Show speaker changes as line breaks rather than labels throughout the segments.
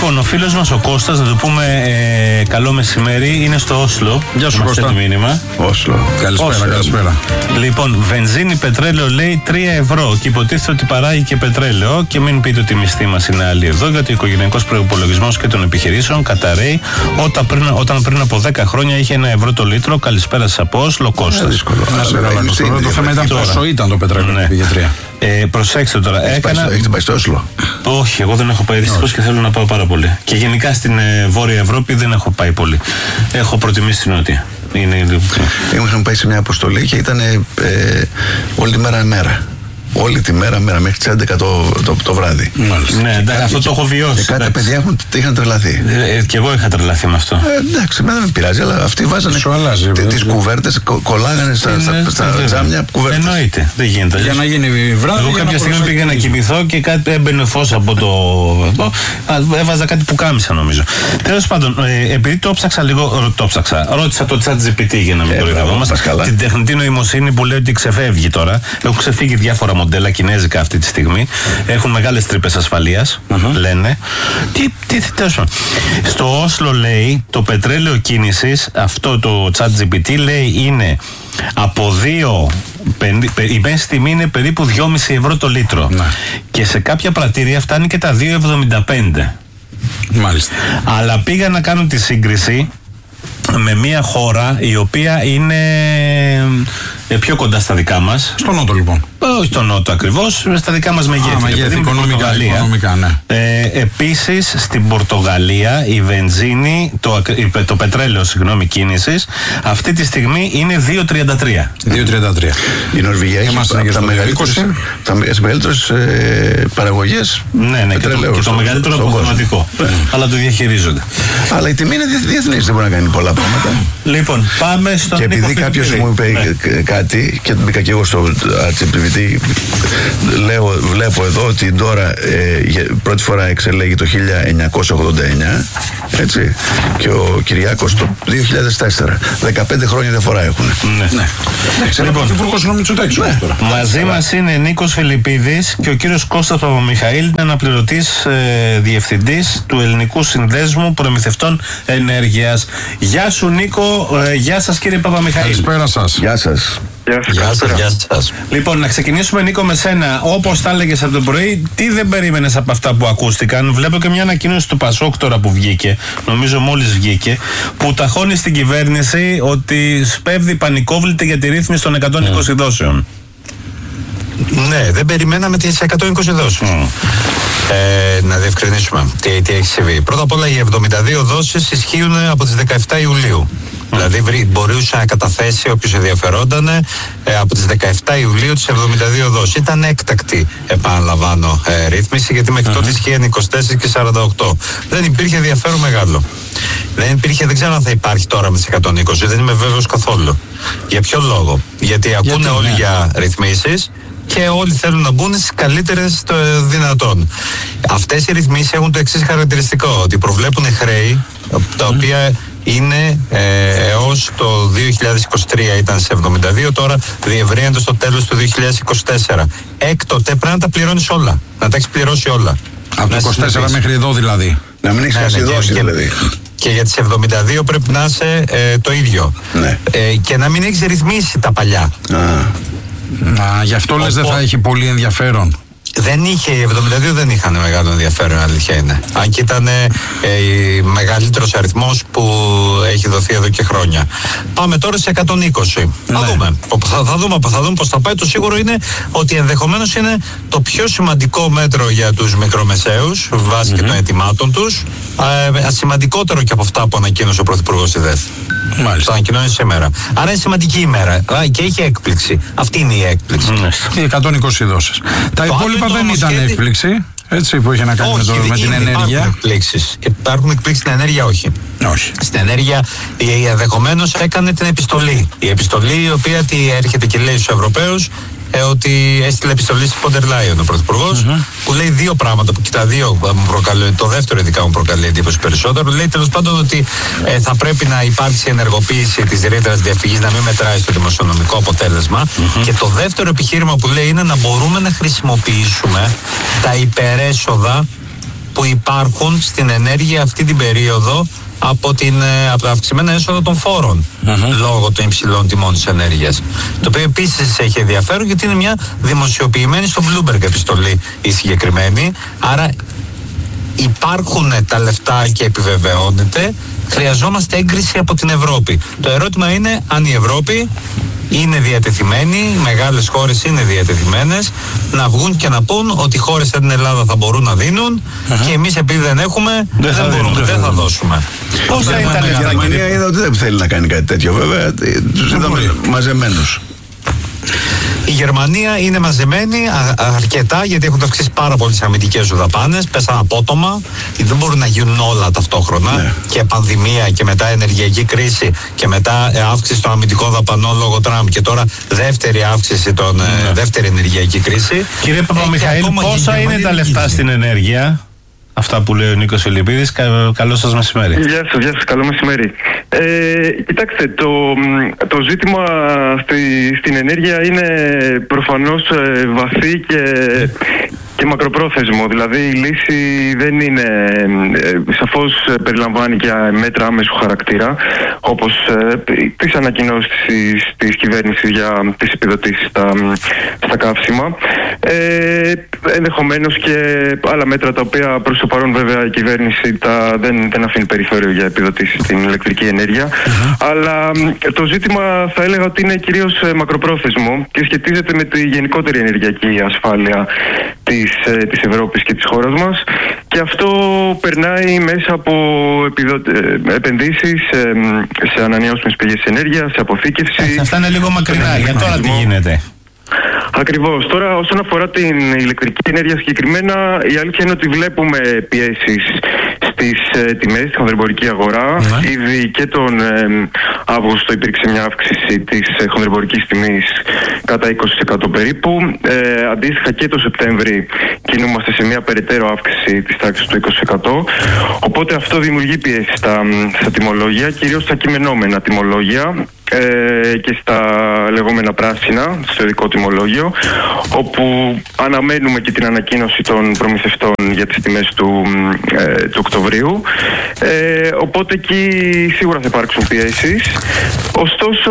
Λοιπόν, ο φίλος μας ο Κώστας, να του πούμε καλό μεσημέρι, είναι στο Όσλο.
Γεια σου, Κώστα.
Μήνυμα.
Όσλο. Καλησπέρα.
Λοιπόν, βενζίνη, πετρέλαιο λέει 3 ευρώ και υποτίθεται ότι παράγει και πετρέλαιο. Και μην πείτε ότι η μισθή μας είναι άλλη εδώ, γιατί ο οικογενειακός προϋπολογισμός και των επιχειρήσεων καταραίει όταν πριν από 10 χρόνια είχε 1 ευρώ το λίτρο. Καλησπέρα σας από Όσλο, Κώστας.
Δύσκολο. Το θέμα ήταν πόσο ήταν το πετρέλαιο.
Ναι. Προσέξτε τώρα.
Έχετε πάει στο Όσλο?
Όχι, εγώ δεν έχω πάει δυστυχώς και θέλω να πάω πάρα πολύ. Και γενικά στην Βόρεια Ευρώπη δεν έχω πάει πολύ. Έχω προτιμήσει την Νότια.
Είχαμε πάει σε μια αποστολή και ήταν όλη τη μέρα. Όλη τη μέρα μέχρι τις 11 το βράδυ.
Ναι, αυτό το έχω βιώσει.
Και κάτι παιδιά είχαν τρελαθεί.
Και εγώ είχα τρελαθεί με αυτό.
Εντάξει, δεν με πειράζει, αλλά αυτοί βάζανε τις κουβέρτες, κολλάγανε στα τζάμια κουβέρτες.
Εννοείται, δεν γίνεται.
Για να γίνει βράδυ.
Εγώ κάποια στιγμή πήγα να κοιμηθώ και κάτι έμπαινε φως από το. Έβαζα κάτι που κάμισα, νομίζω. Τέλος πάντων, επειδή το ψάξα λίγο, ρώτησα το ChatGPT για να μην κοροϊδευόμαστε. Την τεχνητή νοημοσύνη που λέει ότι ξεφεύγει τώρα. Έχουν ξεφύγει διάφορα μοντέλα κινέζικα αυτή τη στιγμή. Έχουν μεγάλες τρύπες ασφαλείας, λένε. Στο Όσλο λέει το πετρέλαιο κίνησης, αυτό το ChatGPT λέει είναι από 2, η μέση τιμή είναι περίπου 2,5 ευρώ το λίτρο. Και σε κάποια πρατήρια φτάνει και τα 2,75.
Μάλιστα.
Αλλά πήγα να κάνω τη σύγκριση με μια χώρα η οποία είναι πιο κοντά στα δικά μας.
Στο Νότο λοιπόν.
Όχι στο Νότο ακριβώς, στα δικά μας μεγέθη.
Οικονομικά, ναι.
Επίσης στην Πορτογαλία η βενζίνη, το πετρέλαιο κίνησης αυτή τη στιγμή είναι 2,33.
Η Νορβηγία έχει τα μεγαλύτερες παραγωγές.
Ναι, και το μεγαλύτερο αποθεματικό. Αλλά το διαχειρίζονται.
Αλλά η τιμή είναι διεθνής, δεν μπορεί να κάνει πολλά πράγματα.
Λοιπόν, πάμε στον Νίκο.
Και επειδή κάποιος μου είπε κάτι και μπήκα και εγώ στο ChatGPT, βλέπω εδώ ότι τώρα πρώτη φορά εξελέγει το 1989, έτσι, και ο Κυριάκος το 2004. 15 χρόνια διαφορά έχουν.
Ναι. Λοιπόν, μαζί μας είναι Νίκος Φιλιππίδης και ο κύριος Κώστας Παπαμιχαήλ, είναι αναπληρωτής διευθυντής του Ελληνικού Συνδέσμου Προμηθευτών Ενέργειας. Γεια σου Νίκο, γεια σας κύριε Παπαμιχαήλ.
Καλησπέρα σας. Γεια σας.
Γεια σας.
Λοιπόν, να ξεκινήσουμε Νίκο με σένα. Όπως τα έλεγες από το πρωί, τι δεν περίμενες από αυτά που ακούστηκαν? Βλέπω και μια ανακοίνωση του Πασόκ τώρα που βγήκε, νομίζω μόλις βγήκε, που ταχώνει στην κυβέρνηση ότι σπέβδει πανικόβλητη για τη ρύθμιση των 120 δόσεων.
Ναι, δεν περιμέναμε τις 120 δόσεις. Να διευκρινίσουμε τι έχει συμβεί. Πρώτα απ' όλα οι 72 δόσεις ισχύουν από τις 17 Ιουλίου. Δηλαδή μπορούσε να καταθέσει όποιος ενδιαφερόταν από τις 17 Ιουλίου τις 72 δόσεις. Ήταν έκτακτη, επαναλαμβάνω, ρύθμιση, γιατί μέχρι τότε ισχύαν 24 και 48. Δεν υπήρχε ενδιαφέρον μεγάλο. Δεν ξέρω αν θα υπάρχει τώρα με τις 120, δεν είμαι βέβαιος καθόλου. Για ποιο λόγο? Γιατί ακούνε όλοι για ρυθμίσεις και όλοι θέλουν να μπουν στις καλύτερες δυνατόν. Αυτές οι ρυθμίσεις έχουν το εξής χαρακτηριστικό, ότι προβλέπουν χρέη τα οποία είναι έως το 2023 ήταν σε 72, τώρα διευρύνεται στο τέλος του 2024. Έκτοτε πρέπει να τα πληρώνεις όλα, να τα έχεις πληρώσει όλα.
Από το 24 μέχρι εδώ δηλαδή. Να μην έχεις χάσει δόση δηλαδή.
Και για τις 72 πρέπει να είσαι το ίδιο.
Ναι.
Και να μην έχεις ρυθμίσει τα παλιά.
Γι' αυτό λες δεν θα έχει πολύ ενδιαφέρον.
Δεν είχε, οι 72 δεν είχαν μεγάλο ενδιαφέρον, αλήθεια είναι. Αν και ήταν μεγαλύτερος αριθμός που έχει δοθεί εδώ και χρόνια. Πάμε τώρα σε 120. Θα δούμε πώς θα πάει. Το σίγουρο είναι ότι ενδεχομένως είναι το πιο σημαντικό μέτρο για τους μικρομεσαίους, βάσει και των αιτημάτων τους. Σημαντικότερο και από αυτά που ανακοίνωσε ο Πρωθυπουργός στη ΔΕΘ. Το ανακοινώνει σήμερα. Άρα είναι σημαντική ημέρα. Και έχει έκπληξη. Αυτή είναι η έκπληξη.
Οι 120 δόσεις. Τα υπόλοιπα δεν ήταν έκπληξη. Έτσι που είχε να κάνει με την ενέργεια.
Υπάρχουν εκπλήξεις στην ενέργεια, όχι. Στην ενέργεια ενδεχομένως έκανε την επιστολή. Η επιστολή η οποία έρχεται και λέει στους Ευρωπαίους ότι έστειλε επιστολή στη Φόντερ Λάιον ο Πρωθυπουργός, που λέει δύο πράγματα που και τα δύο μου προκαλούν. Το δεύτερο ειδικά μου προκαλεί εντύπωση περισσότερο. Λέει τέλος πάντων ότι θα πρέπει να υπάρξει ενεργοποίηση της ρήτρας διαφυγής, να μην μετράει στο δημοσιονομικό αποτέλεσμα. Και το δεύτερο επιχείρημα που λέει είναι να μπορούμε να χρησιμοποιήσουμε τα υπερέσοδα που υπάρχουν στην ενέργεια αυτή την περίοδο από τα αυξημένα έσοδα των φόρων λόγω των υψηλών τιμών της ενέργειας. Το οποίο επίσης έχει ενδιαφέρον, γιατί είναι μια δημοσιοποιημένη στο Bloomberg επιστολή η συγκεκριμένη. Άρα υπάρχουν τα λεφτά και επιβεβαιώνεται. Χρειαζόμαστε έγκριση από την Ευρώπη. Το ερώτημα είναι αν η Ευρώπη είναι διατεθειμένη, οι μεγάλες χώρες είναι διατεθειμένες να βγουν και να πούν ότι χώρες σαν την Ελλάδα θα μπορούν να δίνουν και εμείς επειδή δεν έχουμε δεν θα δώσουμε.
Πόσα είναι τα λεφτά? Η Γερμανία είδα ότι δεν θέλει να κάνει κάτι τέτοιο, βέβαια. Τους είδαμε μαζεμένους.
Η Γερμανία είναι μαζεμένη αρκετά, γιατί έχουν αυξήσει πάρα πολύ τις αμυντικές δαπάνες, πέσαν απότομα, δεν μπορούν να γίνουν όλα ταυτόχρονα. Ναι. Και πανδημία και μετά ενεργειακή κρίση και μετά αύξηση των αμυντικών δαπανών λόγω Τραμπ και τώρα δεύτερη αύξηση δεύτερη ενεργειακή κρίση.
Κύριε Παπαμιχαήλ, πόσα είναι τα λεφτά στην ενέργεια? Αυτά που λέει ο Νίκος Φιλιππίδης. Καλό σας μεσημέρι.
Γεια σας, καλό μεσημέρι. Κοιτάξτε, το ζήτημα στην ενέργεια είναι προφανώς βαθύ και μακροπρόθεσμο. Δηλαδή η λύση δεν είναι, σαφώς περιλαμβάνει και μέτρα άμεσου χαρακτήρα, όπως τις ανακοινώσεις της κυβέρνησης για τις επιδοτήσεις στα καύσιμα. Ενδεχομένως και άλλα μέτρα τα οποία προς το παρόν βέβαια η κυβέρνηση δεν αφήνει περιθώριο για επιδοτήσεις στην ηλεκτρική ενέργεια. Αλλά το ζήτημα θα έλεγα ότι είναι κυρίως μακροπρόθεσμο και σχετίζεται με τη γενικότερη ενεργειακή ασφάλεια της Ευρώπης και της χώρας μας, και αυτό περνάει μέσα από επενδύσεις σε ανανεώσιμες πηγές ενέργειας, σε αποθήκευση.
Αυτά είναι λίγο μακρινά. Για τώρα τι γίνεται?
Ακριβώς. Τώρα όσον αφορά την ηλεκτρική ενέργεια συγκεκριμένα, η αλήθεια είναι ότι βλέπουμε πιέσεις στις τιμές, στην χονδρεμπορική αγορά. Ήδη και τον Αύγουστο υπήρξε μια αύξηση της χονδρεμπορικής τιμής κατά 20% περίπου. Αντίστοιχα και το Σεπτέμβρη κινούμαστε σε μια περαιτέρω αύξηση της τάξης του 20%. Οπότε αυτό δημιουργεί πιέσεις στα τιμολόγια, κυρίως στα κειμενόμενα τιμολόγια και στα λεγόμενα πράσινα, στο ειδικό τιμολόγιο, όπου αναμένουμε και την ανακοίνωση των προμηθευτών για τις τιμές του Οκτωβρίου. Οπότε εκεί σίγουρα θα υπάρξουν πιέσεις. Ωστόσο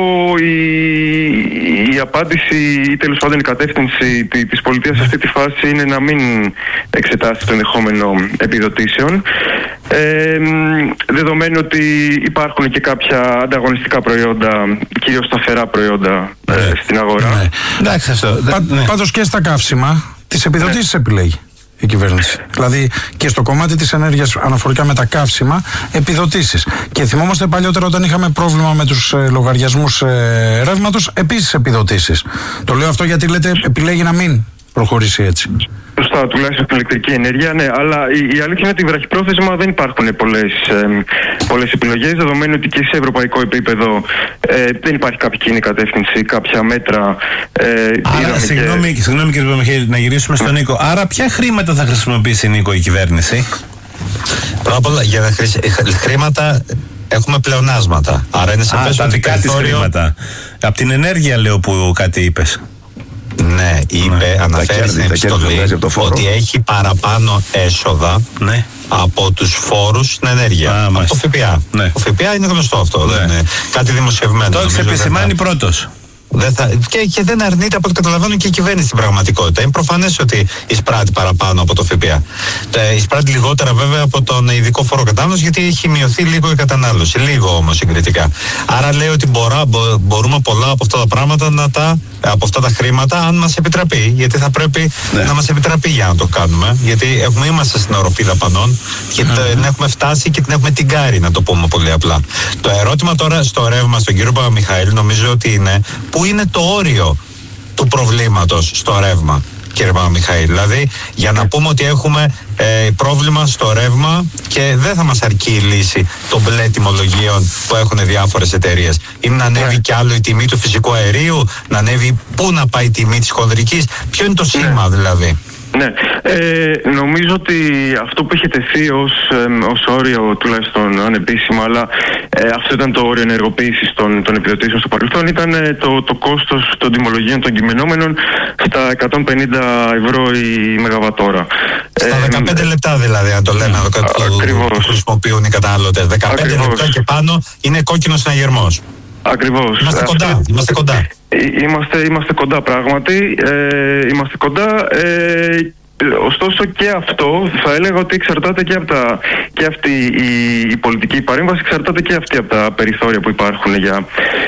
η απάντηση ή τέλος πάντων η κατεύθυνση της πολιτείας σε αυτή τη φάση είναι να μην εξετάσει το ενδεχόμενο επιδοτήσεων, δεδομένου ότι υπάρχουν και κάποια ανταγωνιστικά προϊόντα, κυρίως σταθερά προϊόντα στην αγορά.
Εντάξει, αυτό. Πάντως και στα καύσιμα τις επιδοτήσεις επιλέγει η κυβέρνηση. Δηλαδή και στο κομμάτι της ενέργειας αναφορικά με τα καύσιμα, επιδοτήσεις. Και θυμόμαστε παλιότερα όταν είχαμε πρόβλημα με τους λογαριασμούς ρεύματος, επίσης επιδοτήσεις. Το λέω αυτό γιατί λέτε επιλέγει να μην προχωρήσει έτσι.
Σωστά, τουλάχιστον στην ηλεκτρική ενέργεια, ναι. Αλλά η αλήθεια είναι ότι βραχυπρόθεσμα δεν υπάρχουν πολλές επιλογές, δεδομένου ότι και σε ευρωπαϊκό επίπεδο δεν υπάρχει κάποια κοινή κατεύθυνση, κάποια μέτρα.
Άρα, συγγνώμη κύριε Παπαμιχαήλ, να γυρίσουμε στον Νίκο. Άρα, ποια χρήματα θα χρησιμοποιήσει, Νίκο, η κυβέρνηση?
Πρώτα απ' όλα, για να χρήματα έχουμε πλεονάσματα. Άρα είναι σαφές
τα δικά της χρήματα. Από την ενέργεια, λέω, που κάτι είπες.
Ναι, αναφέρει στην επιστολή ότι έχει παραπάνω έσοδα από τους φόρους στην ενέργεια. Από το ΦΠΑ. Το ΦΠΑ είναι γνωστό αυτό, δεν είναι κάτι δημοσιευμένο.
Το έχεις επισημάνει πρώτος.
Και δεν αρνείται, από ό,τι καταλαβαίνω, και η κυβέρνηση στην πραγματικότητα. Είναι προφανές ότι εισπράττει παραπάνω από το ΦΠΑ. Εισπράττει λιγότερα βέβαια από τον ειδικό φόρο κατανάλωση, γιατί έχει μειωθεί λίγο η κατανάλωση. Λίγο όμως συγκριτικά. Άρα λέει ότι μπορούμε πολλά από αυτά τα πράγματα από αυτά τα χρήματα, αν μας επιτραπεί. Γιατί θα πρέπει να μας επιτραπεί για να το κάνουμε. Γιατί είμαστε στην οροφή δαπανών και την έχουμε φτάσει και την έχουμε τυγκάρει, να το πούμε πολύ απλά. Το ερώτημα τώρα στο ρεύμα, στον κύριο Παπαμιχαήλ, νομίζω ότι είναι πού είναι το όριο του προβλήματος στο ρεύμα, κύριε Παπαμιχαήλ. Δηλαδή, για να πούμε ότι έχουμε πρόβλημα στο ρεύμα και δεν θα μας αρκεί η λύση των μπλε τιμολογίων που έχουν διάφορες εταιρείες. Είναι να ανέβει κι άλλο η τιμή του φυσικού αερίου, να ανέβει πού να πάει η τιμή της χονδρικής, ποιο είναι το σήμα δηλαδή?
Ναι, νομίζω ότι αυτό που είχε τεθεί ως όριο, τουλάχιστον ανεπίσημα, αλλά αυτό ήταν το όριο ενεργοποίησης των επιδοτήσεων στο παρελθόν, ήταν το κόστος των τιμολογίων των κειμενόμενων στα 150 ευρώ η μεγαβατόρα.
Στα 15 λεπτά δηλαδή, αν το λέμε, το χρησιμοποιούν οι καταναλωτές. 15 λεπτά και πάνω είναι κόκκινος συναγερμός.
Ακριβώς.
Είμαστε κοντά.
Είμαστε κοντά πράγματι. Είμαστε κοντά. Ωστόσο και αυτό θα έλεγα ότι εξαρτάται και αυτή η πολιτική παρέμβαση εξαρτάται και αυτή από τα περιθώρια που υπάρχουν για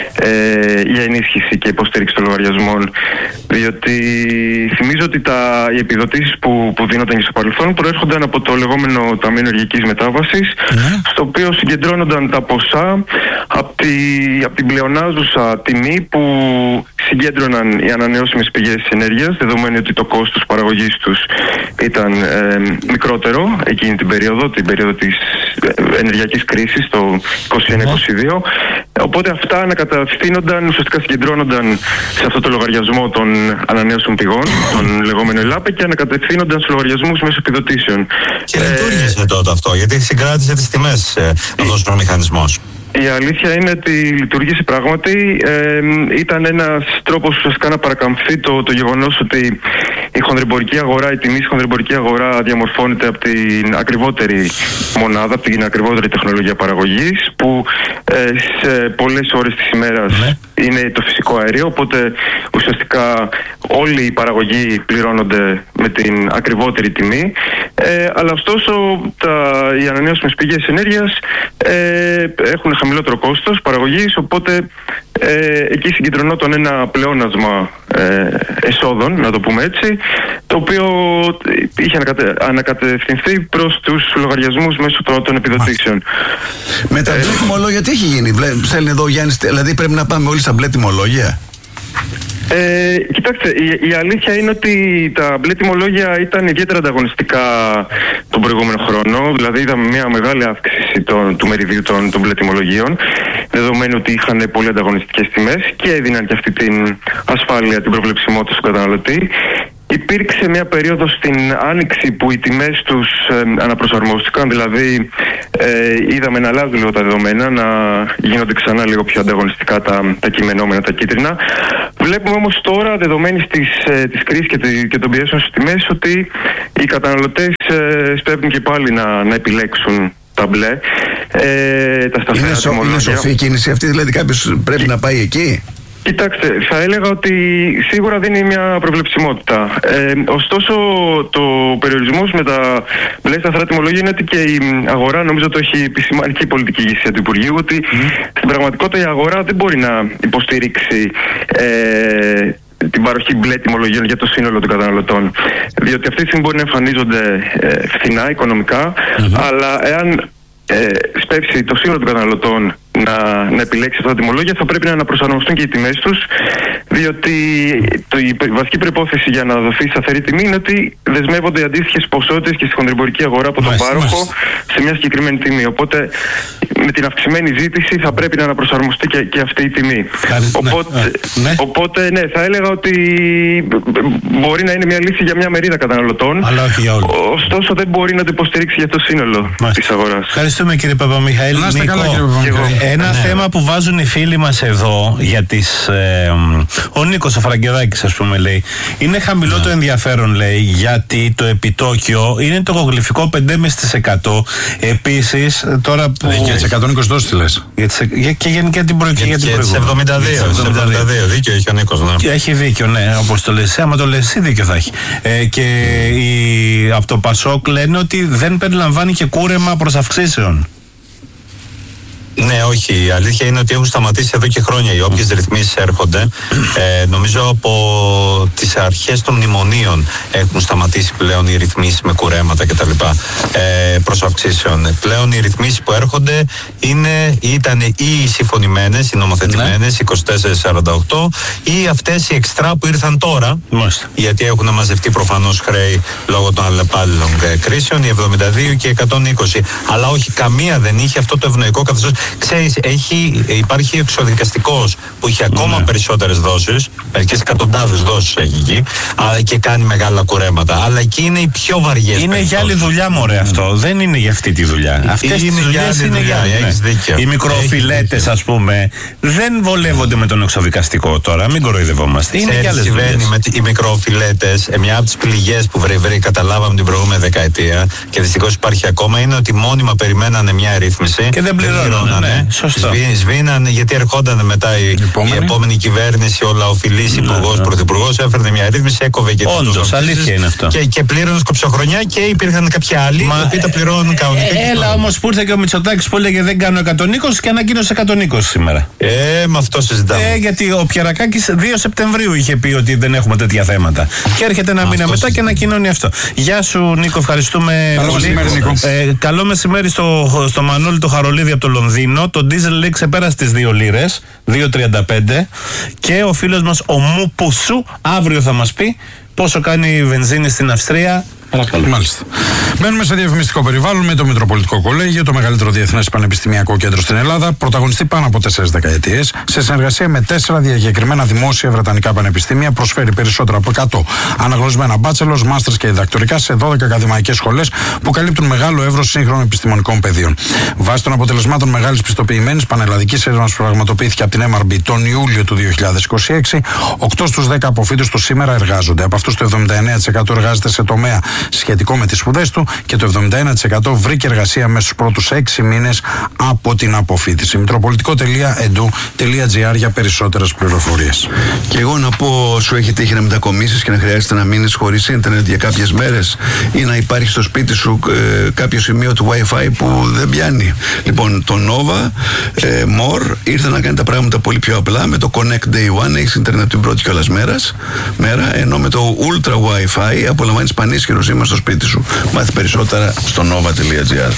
ενίσχυση και υποστήριξη των λογαριασμών, διότι θυμίζω ότι οι επιδοτήσεις που δίνονταν και στο παρελθόν προέρχονταν από το λεγόμενο Ταμείο Ενεργειακής Μετάβασης, στο οποίο συγκεντρώνονταν τα ποσά από την πλεονάζουσα τιμή που συγκέντρωναν οι ανανεώσιμες πηγές ενέργειας, δεδομένου ότι το κόστος παραγωγής τους ήταν μικρότερο εκείνη την περίοδο της ενεργειακής κρίσης το 2021-2022. Οπότε αυτά ανακατευθύνονταν, ουσιαστικά συγκεντρώνονταν σε αυτό το λογαριασμό των ανανεώσιμων πηγών, τον λεγόμενο ΕΛΑΠΕ, και ανακατευθύνονταν στους λογαριασμούς μέσω επιδοτήσεων.
Και λειτουργήσε τότε αυτό, γιατί συγκράτησε τις τιμές αυτός ο μηχανισμός.
Η αλήθεια είναι ότι λειτουργήσε πράγματι. Ήταν ένας τρόπος ουσιαστικά να παρακαμφθεί το γεγονός ότι η χονδρεμπορική αγορά, η τιμή στη χονδρεμπορική αγορά διαμορφώνεται από την ακριβότερη μονάδα, από την ακριβότερη τεχνολογία παραγωγής, που σε πολλές ώρες της ημέρας είναι το φυσικό αέριο, οπότε ουσιαστικά όλοι οι παραγωγοί πληρώνονται με την ακριβότερη τιμή, αλλά ωστόσο οι ανανεώσιμες πηγές ενέργειας έχουν χαμηλότερο κόστος παραγωγής, οπότε εκεί συγκεντρωνόταν ένα πλεόνασμα εσόδων, να το πούμε έτσι, το οποίο είχε ανακατευθυνθεί προς τους λογαριασμούς μέσω των επιδοτήσεων.
Με τα μπλε τιμολόγια τι έχει γίνει? Στέλνει εδώ ο Γιάννης, δηλαδή πρέπει να πάμε όλοι στα μπλε τιμολόγια?
Κοιτάξτε, η αλήθεια είναι ότι τα μπλε τιμολόγια ήταν ιδιαίτερα ανταγωνιστικά τον προηγούμενο χρόνο. Δηλαδή είδαμε μια μεγάλη αύξηση του μεριδίου των μπλε τιμολογίων, δεδομένου ότι είχαν πολύ ανταγωνιστικές τιμές και έδιναν και αυτή την ασφάλεια, την προβλεψιμότητα στον καταναλωτή. Υπήρξε μια περίοδος στην Άνοιξη που οι τιμές τους αναπροσαρμόστηκαν, δηλαδή είδαμε να αλλάζουν λίγο τα δεδομένα, να γίνονται ξανά λίγο πιο ανταγωνιστικά τα κειμενόμενα, τα κίτρινα. Βλέπουμε όμως τώρα, δεδομένης της κρίσης και των πιέσεων στις τιμές, ότι οι καταναλωτές σπέβδουν και πάλι να επιλέξουν τα μπλε, τα σταθερά τιμολόγια.
Είναι σοφή η κίνηση αυτή, δηλαδή κάποιος πρέπει να πάει εκεί?
Κοιτάξτε, θα έλεγα ότι σίγουρα δίνει μια προβλεψιμότητα. Ωστόσο, το περιορισμός με τα μπλε σταθερά τιμολόγια είναι ότι και η αγορά, νομίζω το έχει επισημάνει και η πολιτική ηγεσία του Υπουργείου, ότι στην πραγματικότητα η αγορά δεν μπορεί να υποστηρίξει την παροχή μπλε τιμολογίων για το σύνολο των καταναλωτών. Διότι αυτή τη στιγμή μπορεί να εμφανίζονται φθηνά οικονομικά, αλλά εάν σπεύσει το σύνολο των καταναλωτών να επιλέξει αυτά τα τιμολόγια, θα πρέπει να αναπροσαρμοστούν και οι τιμές τους, διότι η βασική προϋπόθεση για να δοθεί σταθερή τιμή είναι ότι δεσμεύονται οι αντίστοιχες ποσότητες και στη χονδρεμπορική αγορά από τον πάροχο σε μια συγκεκριμένη τιμή. Οπότε με την αυξημένη ζήτηση θα πρέπει να αναπροσαρμοστεί και αυτή η τιμή. Οπότε ναι, θα έλεγα ότι μπορεί να είναι μια λύση για μια μερίδα καταναλωτών,
αλλά όχι για όλους.
Ωστόσο δεν μπορεί να το υποστηρίξει για το σύνολο της αγοράς.
Ευχαριστούμε κύριε Παπαμιχαήλ. Ένα θέμα που βάζουν οι φίλοι μας εδώ για τις... ο Νίκος ο Φραγκεδάκης, ας πούμε, λέει, είναι χαμηλό το ενδιαφέρον, λέει, γιατί το επιτόκιο είναι το γογλυφικό 5,5%. Επίσης, τώρα που...
Για τις 120 δόσεις τι λες?
Και γενικά την προηγούμενη.
Για τις 72, δίκιο έχει ο Νίκος.
Ναι. Έχει δίκιο, ναι, όπως το λες. Άμα το λες εσύ, δίκιο θα έχει. Και από το Πασόκ λένε ότι δεν περιλαμβάνει και κούρεμα προς αυξήσεων.
Ναι, όχι. Η αλήθεια είναι ότι έχουν σταματήσει εδώ και χρόνια οι όποιες ρυθμίσεις έρχονται. Νομίζω από τις αρχές των μνημονίων έχουν σταματήσει πλέον οι ρυθμίσεις με κουρέματα κτλ. προς αυξήσεων. Πλέον οι ρυθμίσεις που έρχονται ήταν ή συμφωνημένες, οι νομοθετημένες, 24-48, ή αυτές οι εξτρά που ήρθαν τώρα, γιατί έχουν μαζευτεί προφανώς χρέη λόγω των αλλεπάλληλων κρίσεων, οι 72 και 120. Αλλά όχι, καμία δεν είχε αυτό το ευνοϊκό καθεστώς. Ξέρεις, υπάρχει εξοδικαστικός που έχει ακόμα περισσότερες δόσεις, μερικές εκατοντάδες δόσεις έχει εκεί, και κάνει μεγάλα κουρέματα. Αλλά εκεί είναι οι πιο βαριές.
Είναι για άλλη δουλειά, μωρέ, αυτό. Δεν είναι για αυτή τη δουλειά. Αυτές τις δουλειές είναι για άλλη. Οι μικροφιλέτες, ας πούμε, δεν βολεύονται με τον εξοδικαστικό τώρα. Μην κοροϊδευόμαστε. Είναι για άλλες δουλειές.
Συμβαίνει με οι μικροφιλέτες. Μια από τις πληγές που καταλάβαμε την προηγούμενη δεκαετία και δυστυχώς υπάρχει ακόμα, είναι ότι μόνιμα περιμένανε μια ρύθμιση
και δεν πληρώνανε.
Σβήνανε, γιατί ερχόταν μετά η επόμενη κυβέρνηση, ο λαοφιλής υπουργός, πρωθυπουργός, έφερνε μια ρύθμιση, έκοβε και
όντως, αλήθεια είναι αυτό.
Και πλήρωνε σκοψοχρονιά και υπήρχαν κάποιοι άλλοι οι οποίοι τα πληρώνουν κανονικά.
Έλα όμως που ήρθε και ο Μητσοτάκης που έλεγε δεν κάνω 120 και ανακοίνωσε 120 σήμερα.
Με αυτό συζητάμε.
Γιατί ο Πιερακάκης 2 Σεπτεμβρίου είχε πει ότι δεν έχουμε τέτοια θέματα. Και έρχεται ένα μήνα μετά και ανακοινώνει αυτό. Γεια σου Νίκο, ευχαριστούμε.
Καλό μεσημέρι, Νίκο.
Καλό μεσημέρι στο Μανώλη το Χαρολίδη από το Λονδίνο. Το ντίζελ λέει ξεπέρασε τις 2 λίρες, 2,35. Και ο φίλος μας ο Μουπουσού αύριο θα μας πει πόσο κάνει η βενζίνη στην Αυστρία. Παρακαλώ.
Μάλιστα. Μπαίνουμε σε διαφημιστικό περιβάλλον με το Μητροπολιτικό Κολέγιο, το μεγαλύτερο διεθνές πανεπιστημιακό κέντρο στην Ελλάδα, πρωταγωνιστεί πάνω από 4 δεκαετίες. Σε συνεργασία με 4 διακεκριμένα δημόσια βρετανικά πανεπιστήμια, προσφέρει περισσότερα από 100 αναγνωρισμένα bachelors, masters και διδακτορικά σε 12 ακαδημαϊκές σχολές που καλύπτουν μεγάλο εύρος σύγχρονων επιστημονικών πεδίων. Βάσει των αποτελεσμάτων μεγάλης πιστοποιημένης πανελλαδικής έρευνας που πραγματοποιήθηκε από την MRB τον Ιούλιο του 2026, 8 στους 10 αποφύτους του σήμερα εργάζονται. Από αυτούς το 79% εργάζεται σε τομέα σχετικό με τις σπουδές του και το 71% βρήκε εργασία μέσα στους πρώτους 6 μήνες από την αποφοίτηση. Μητροπολιτικό.edu.gr για περισσότερες πληροφορίες.
Και εγώ να πω, σου έχει τύχει να μετακομίσεις και να χρειάζεται να μείνεις χωρίς ίντερνετ για κάποιες μέρες ή να υπάρχει στο σπίτι σου κάποιο σημείο του Wi-Fi που δεν πιάνει. Λοιπόν, το Nova More ήρθε να κάνει τα πράγματα πολύ πιο απλά. Με το Connect Day One έχεις ίντερνετ την πρώτη κιόλας μέρα, ενώ με το Ultra Wi-Fi απολαμβάνεις πανίσχυρο σήμα στο σπίτι σου. Μάθει περισσότερα στο nova.gr.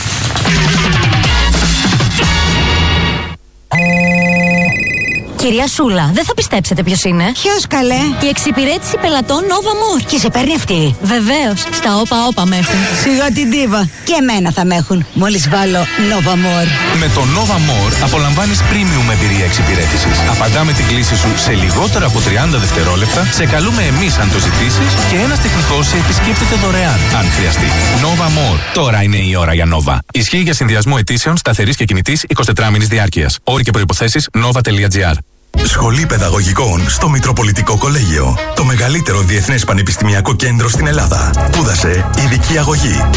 Κυρία Σούλα, δεν θα πιστέψετε ποιος είναι.
Ποιος καλέ?
Η εξυπηρέτηση πελατών Nova More.
Και σε παίρνει αυτή?
Βεβαίως, στα όπα με έχουν.
Σιγά την τίβα. Και εμένα θα με έχουν. Μόλις βάλω Nova More.
Με το Nova More απολαμβάνεις premium εμπειρία εξυπηρέτησης. Απαντάμε την κλήση σου σε λιγότερα από 30 δευτερόλεπτα, σε καλούμε εμείς αν το ζητήσεις και ένας τεχνικός σε επισκέπτεται δωρεάν αν χρειαστεί. Nova More. Τώρα είναι η ώρα για Nova. Ισχύει για συνδυασμό αιτήσεων σταθερής και κινητής 24 μήνης διάρκειας. Όροι και προϋποθέσεις nova.gr.
Σχολή Παιδαγωγικών στο Μητροπολιτικό Κολέγιο. Το μεγαλύτερο διεθνές πανεπιστημιακό κέντρο στην Ελλάδα. Σπούδασε ειδική αγωγή,